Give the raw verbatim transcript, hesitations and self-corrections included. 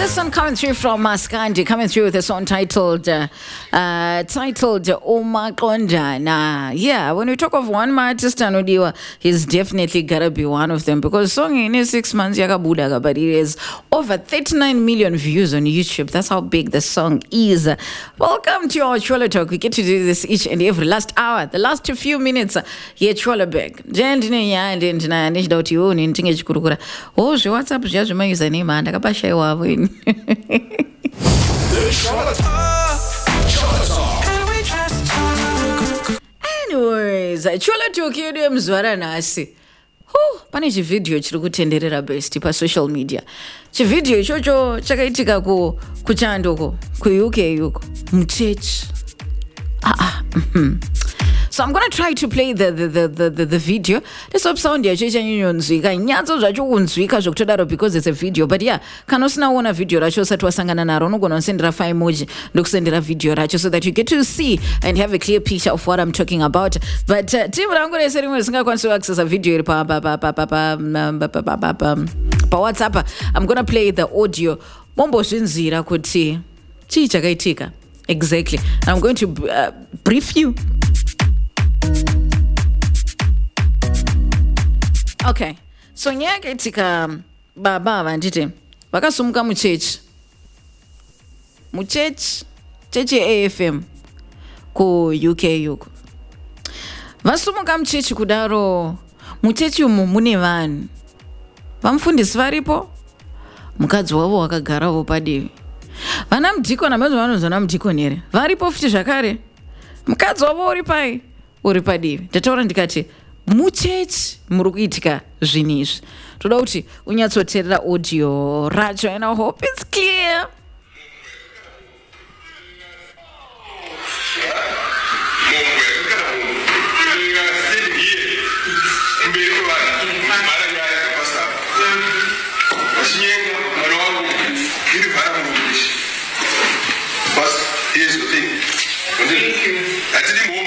This one coming through from Maskandi, coming through with a song titled uh, uh, titled Umaqondana. Yeah, when we talk of one artist, Anudiwa, he's definitely gotta be one of them because song in his six months yakabudaga, but it is over thirty-nine million views on YouTube. That's how big the song is. Welcome to our Chwala Talk. We get to do this each and every last hour, the last few minutes. Yeah, Chwala bag. Jendine ya and ndina ndishida uti u ni ntinge chikurukura. Oh, she WhatsApp jazu my username and akapasha iwavo. Anyways, Chwala Talk yedu mzwara nasi. Oh, pane chivideo chiri kutenderera best pa social media. Chivideo ichocho chakaitika ku kuchandoko ku U K yuko mchechi. Ah ah. So I'm going to try to play the the the the, the, the video. This up sound ya checha nyonzwika. Nyadzo zvacho kunzwika zvokutodaro because it's a video. But yeah, kana usina kuona video racho usati wasangana naro unogona kusendera fa emoji ndokusendera video racho so that you get to see and have a clear picture of what I'm talking about. But uh, team rangu rese rimwe risingakwanisa access a video iri pa pa pa pa pa pa pa WhatsApp. I'm going to play the audio. Mombozvinzira kuti chii chakaitika exactly. And I'm going to uh, brief you. Okay, so nyaka itika baba vanditi vakasumuka muchechi muchechi chechi A F M ku U K yuko vasumuka muchechi kudaro muchechi umu mune vanhu vamufundisi varipo mukadzi wavo wakagarawo padivi vana mudhikoni amazo vanozona mudhikoni here varipo futi zvakare mukadzi wavo uri pai uri padivi ndataura ndikati muchechi muri kuitika zvinhu izvi toda kuti unyatsoteerera audio racho and I hope it's clear. Here's the thing.